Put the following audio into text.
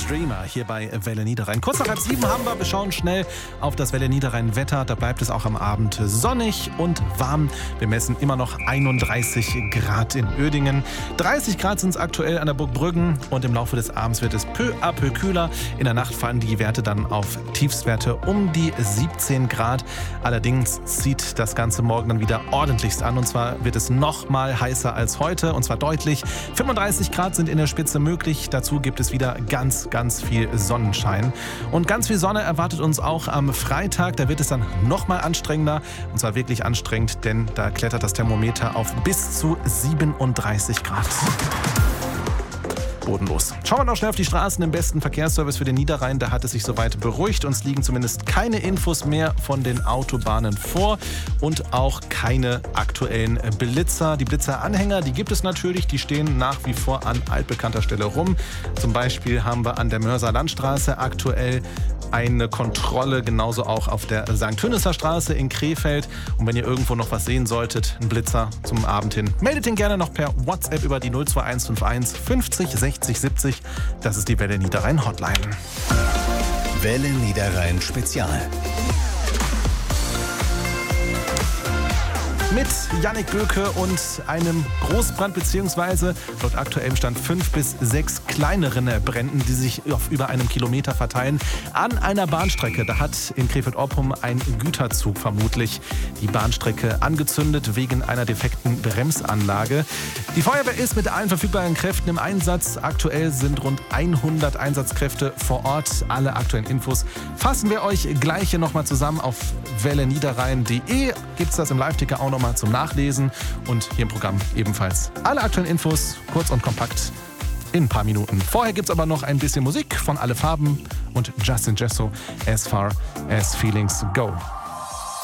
Dreamer hier bei Welle Niederrhein. Kurz nach 6:30 haben wir. Wir schauen schnell auf das Welle Niederrhein-Wetter. Da bleibt es auch am Abend sonnig und warm. Wir messen immer noch 31 Grad in Uerdingen. 30 Grad sind es aktuell an der Burg Brüggen und im Laufe des Abends wird es peu à peu kühler. In der Nacht fallen die Werte dann auf Tiefstwerte um die 17 Grad. Allerdings zieht das Ganze morgen dann wieder ordentlichst an und zwar wird es noch mal heißer als heute und zwar deutlich. 35 Grad sind in der Spitze möglich. Dazu gibt es wieder ganz viel Sonnenschein. Und ganz viel Sonne erwartet uns auch am Freitag. Da wird es dann noch mal anstrengender. Und zwar wirklich anstrengend, denn da klettert das Thermometer auf bis zu 37 Grad. Bodenlos. Schauen wir noch schnell auf die Straßen im besten Verkehrsservice für den Niederrhein. Da hat es sich soweit beruhigt. Uns liegen zumindest keine Infos mehr von den Autobahnen vor und auch keine aktuellen Blitzer. Die Blitzeranhänger, die gibt es natürlich. Die stehen nach wie vor an altbekannter Stelle rum. Zum Beispiel haben wir an der Mörser Landstraße aktuell eine Kontrolle, genauso auch auf der St. Hünnesser Straße in Krefeld. Und wenn ihr irgendwo noch was sehen solltet, einen Blitzer zum Abend hin, meldet ihn gerne noch per WhatsApp über die 02151 50 60 70. Das ist die Welle Niederrhein Hotline. Welle Niederrhein Spezial. Mit Jannik Göke und einem Großbrand bzw. laut aktuellem Stand 5 bis 6 kleineren Bränden, die sich auf über einem Kilometer verteilen, an einer Bahnstrecke. Da hat in Krefeld-Oppum ein Güterzug vermutlich die Bahnstrecke angezündet wegen einer defekten Bremsanlage. Die Feuerwehr ist mit allen verfügbaren Kräften im Einsatz. Aktuell sind rund 100 Einsatzkräfte vor Ort. Alle aktuellen Infos fassen wir euch gleich hier nochmal zusammen auf welleniederrhein.de. Gibt es das im Live-Ticker auch nochmal zum Nachlesen und hier im Programm ebenfalls alle aktuellen Infos, kurz und kompakt in ein paar Minuten. Vorher gibt es aber noch ein bisschen Musik von Alle Farben und Justin Jesso, As Far As Feelings Go.